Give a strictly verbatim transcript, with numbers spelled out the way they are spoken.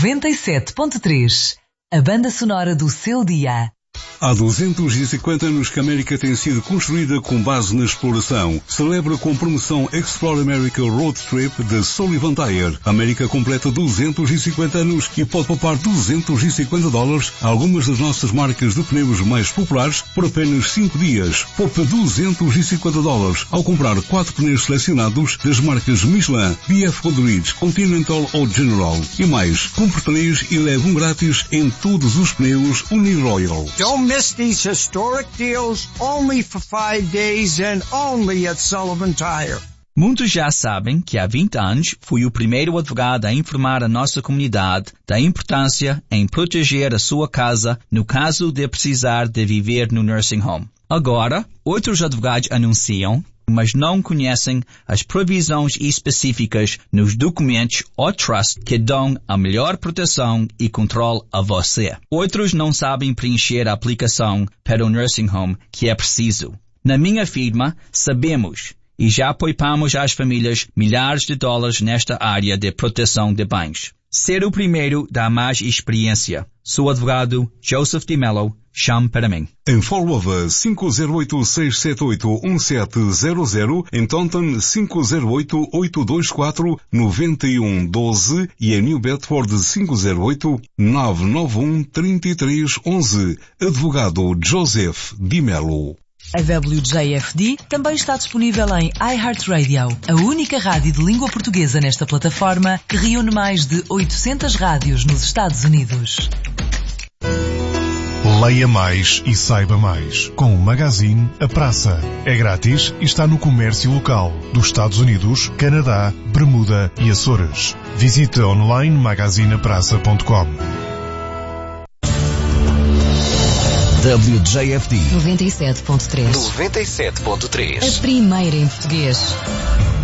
noventa e sete ponto três. A banda sonora do seu dia. Há duzentos e cinquenta anos que a América tem sido construída com base na exploração. Celebra com promoção Explore America Road Trip da Sullivan Tire. A América completa duzentos e cinquenta anos e pode poupar duzentos e cinquenta dólares a algumas das nossas marcas de pneus mais populares por apenas cinco dias. Poupa duzentos e cinquenta dólares ao comprar quatro pneus selecionados das marcas Michelin, B F Goodrich, Continental ou General. E mais, compre três e leve um grátis em todos os pneus Uniroyal. Don't miss these historic deals only for five days and only at Sullivan Tire. Muitos já sabem que há vinte anos fui o primeiro advogado a informar a nossa comunidade da importância em proteger a sua casa no caso de precisar de viver no nursing home. Agora, outros advogados anunciam, mas não conhecem as provisões específicas nos documentos ou trust que dão a melhor proteção e controle a você. Outros não sabem preencher a aplicação para o nursing home que é preciso. Na minha firma, sabemos e já poupamos às famílias milhares de dólares nesta área de proteção de bens. Ser o primeiro dá mais experiência. Sou advogado Joseph DiMello. Chame para mim. Em Fall River, cinco zero oito, seis sete oito, um sete zero zero. Em Taunton, cinco zero oito, oito dois quatro, nove um um dois. E em New Bedford, cinco zero oito, nove nove um, três três um um. Advogado Joseph DiMello. A W J F D também está disponível em iHeartRadio, a única rádio de língua portuguesa nesta plataforma que reúne mais de oitocentas rádios nos Estados Unidos. Leia mais e saiba mais com o magazine A Praça. É grátis e está no comércio local dos Estados Unidos, Canadá, Bermuda e Açores. Visite online magazine a praça ponto com. W J F D noventa e sete ponto três. noventa e sete ponto três. A primeira em português.